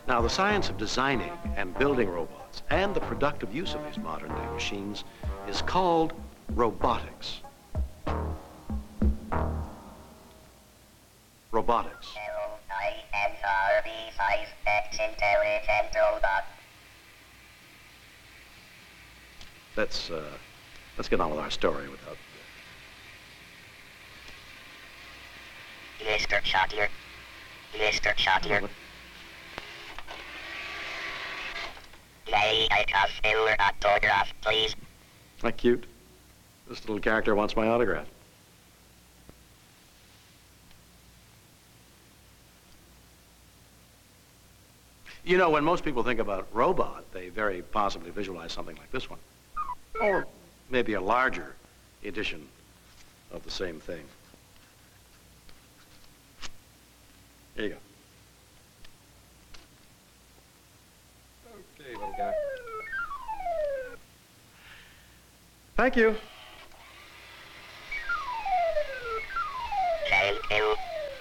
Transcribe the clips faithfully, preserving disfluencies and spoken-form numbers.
Now, the science of designing and building robots and the productive use of these modern-day machines is called robotics. Robotics. Let's, uh, let's get on with our story without... Mister Shottier. Mister Shottier. May I have your autograph, please? Isn't that cute? This little character wants my autograph. You know, when most people think about robot, they very possibly visualize something like this one. Or maybe a larger edition of the same thing. Here you go. Okay, little guy. Thank you. Thank you.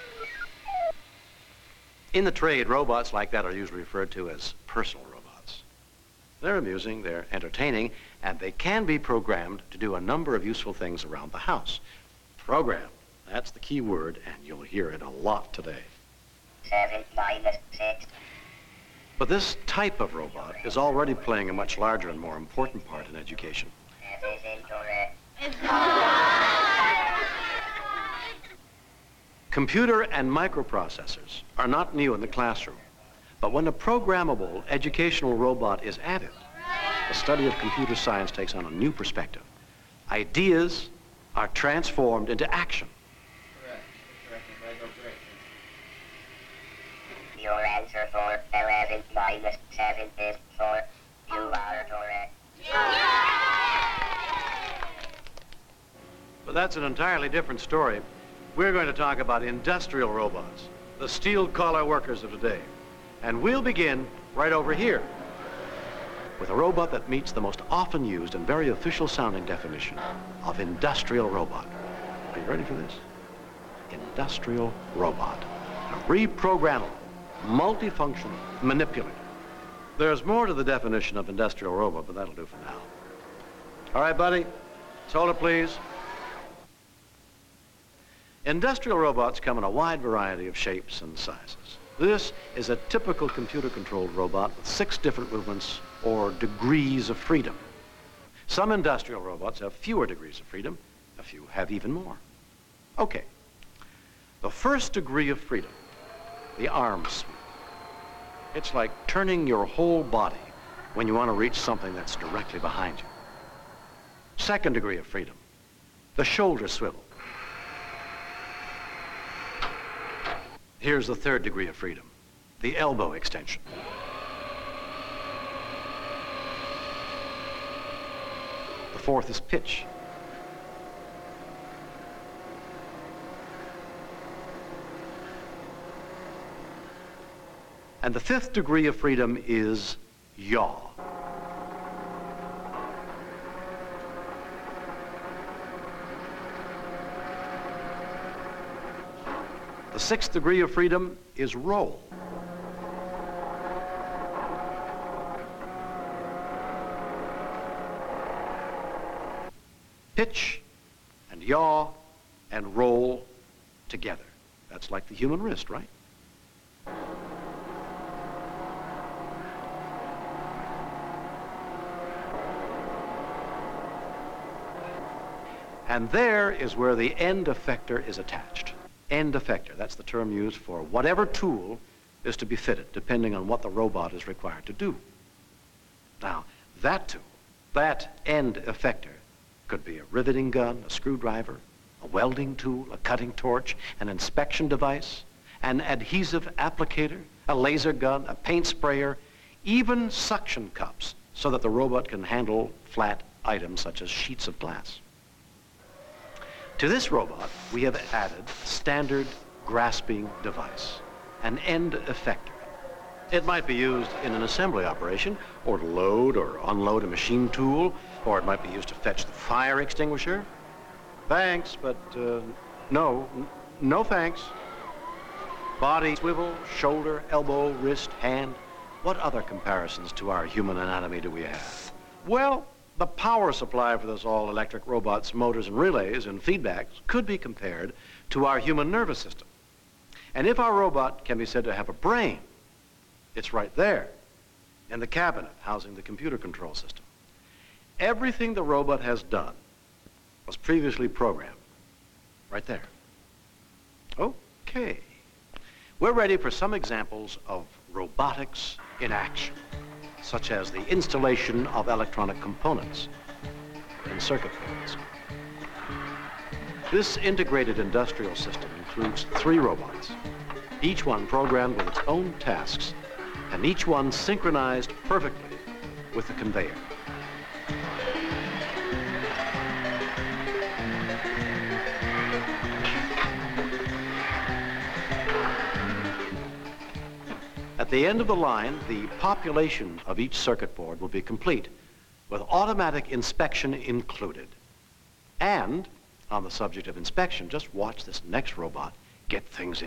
In the trade, robots like that are usually referred to as personal robots. They're amusing, they're entertaining, and they can be programmed to do a number of useful things around the house. Program, that's the key word, and you'll hear it a lot today. Seven minus six. But this type of robot is already playing a much larger and more important part in education. That is incorrect. Computer and microprocessors are not new in the classroom, but when a programmable educational robot is added, the study of computer science takes on a new perspective. Ideas are transformed into action. Correct. Correct. Right, no correction. Your answer for eleven minus seven is four. You are correct. But that's an entirely different story. We're going to talk about industrial robots, the steel-collar workers of today. And we'll begin right over here with a robot that meets the most often used and very official-sounding definition of industrial robot. Are you ready for this? Industrial robot. A reprogrammable, multifunctional manipulator. There's more to the definition of industrial robot, but that'll do for now. All right, buddy. Let's hold it, please. Industrial robots come in a wide variety of shapes and sizes. This is a typical computer-controlled robot with six different movements or degrees of freedom. Some industrial robots have fewer degrees of freedom. A few have even more. Okay. The first degree of freedom, the arm sweep. It's like turning your whole body when you want to reach something that's directly behind you. Second degree of freedom, the shoulder swivel. Here's the third degree of freedom, the elbow extension. The fourth is pitch. And the fifth degree of freedom is yaw. The sixth degree of freedom is roll. Pitch and yaw and roll together. That's like the human wrist, right? And there is where the end effector is attached. End effector, that's the term used for whatever tool is to be fitted, depending on what the robot is required to do. Now, that tool, that end effector, could be a riveting gun, a screwdriver, a welding tool, a cutting torch, an inspection device, an adhesive applicator, a laser gun, a paint sprayer, even suction cups, so that the robot can handle flat items such as sheets of glass. To this robot, we have added a standard grasping device, an end effector. It might be used in an assembly operation, or to load or unload a machine tool, or it might be used to fetch the fire extinguisher. Thanks, but uh, no, no thanks. Body, swivel, shoulder, elbow, wrist, hand, What other comparisons to our human anatomy do we have? Well, the power supply for this all-electric robot's motors and relays and feedbacks could be compared to our human nervous system. And if our robot can be said to have a brain, it's right there in the cabinet housing the computer control system. Everything the robot has done was previously programmed right there. Okay. We're ready for some examples of robotics in action, such as the installation of electronic components in circuit boards. This integrated industrial system includes three robots, each one programmed with its own tasks, and each one synchronized perfectly with the conveyor. At the end of the line, the population of each circuit board will be complete, with automatic inspection included. And on the subject of inspection, just watch this next robot get things in